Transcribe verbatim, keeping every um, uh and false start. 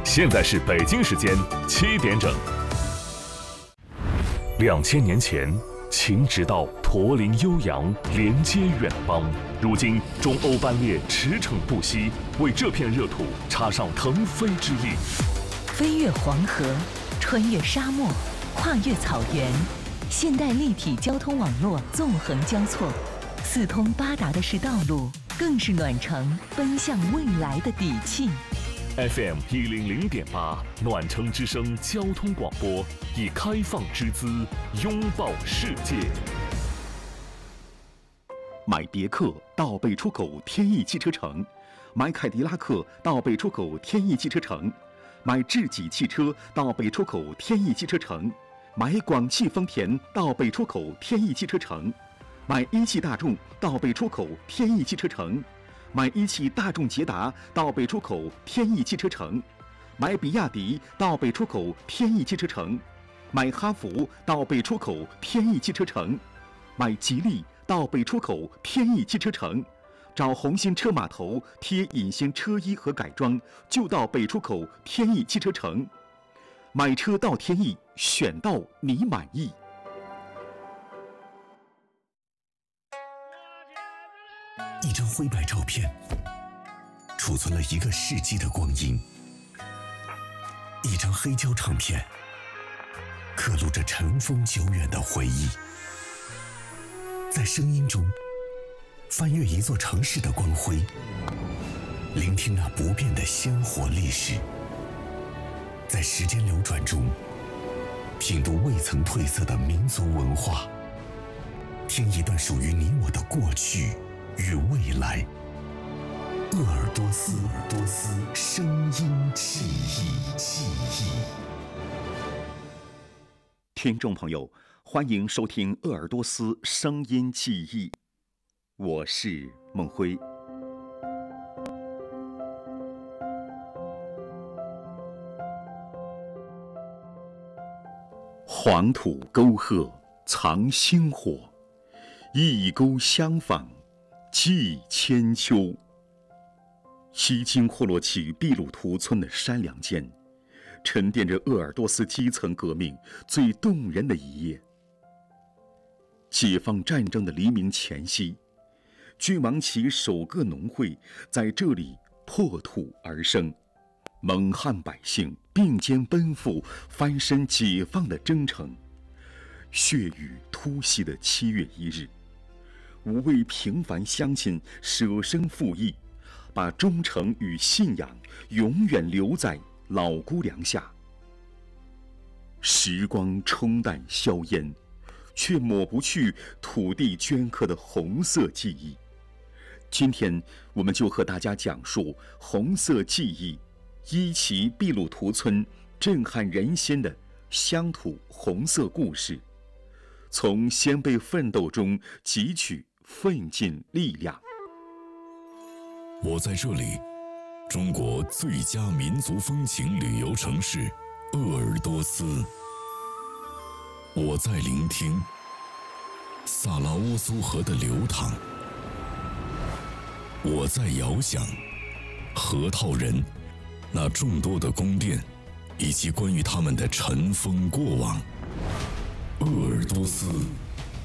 现在是北京时间七点整。两千年前，秦直道驼铃悠扬，连接远邦。如今，中欧班列驰骋不息，为这片热土插上腾飞之翼。 飞越黄河，穿越沙漠，跨越草原，现代立体交通网络纵横交错，四通八达的是道路，更是暖城奔向未来的底气。 F M 一零零点八，暖城之声交通广播，以开放之姿拥抱世界。 买别克到北出口天翼汽车城，买凯迪拉克到北出口天翼汽车城，买智己汽车到北出口天翼汽车城，买广汽丰田到北出口天翼汽车城，买一汽大众到北出口天翼汽车城。买一汽大众捷达到北出口天翼汽车城，买比亚迪到北出口天翼汽车城，买哈弗到北出口天翼汽车城，买吉利到北出口天翼汽车城，找红星车码头贴隐形车衣和改装，就到北出口天翼汽车城。买车到天翼，选到你满意。 一张灰白照片，储存了一个世纪的光阴；一张黑胶唱片，刻录着尘封久远的回忆。在声音中，翻阅一座城市的光辉，聆听那不变的鲜活历史。在时间流转中，品读未曾褪色的民族文化，听一段属于你我的过去与未来。鄂尔多斯，鄂尔多斯声音记忆，记忆。 听众朋友，欢迎收听鄂尔多斯声音记忆，我是孟辉。黄土沟壑藏星火，异沟相仿记千秋。西京霍洛奇秘鲁图村的山梁间，沉淀着鄂尔多斯基层革命最动人的一页。解放战争的黎明前夕，君王旗首个农会在这里破土而生，蒙汉百姓并肩奔赴翻身解放的征程。血雨突袭的七月一日，五位平凡乡亲舍身赴义，把忠诚与信仰永远留在老姑梁下。时光冲淡硝烟，却抹不去土地镌刻的红色记忆。今天我们就和大家讲述红色记忆伊奇秘鲁图村震撼人心的乡土红色故事，从先辈奋斗中汲取奋进力量。 我在这里，中国最佳民族风情旅游城市鄂尔多斯。我在聆听萨拉乌苏河的流淌。我在遥想河套人那众多的宫殿，以及关于他们的尘封过往。鄂尔多斯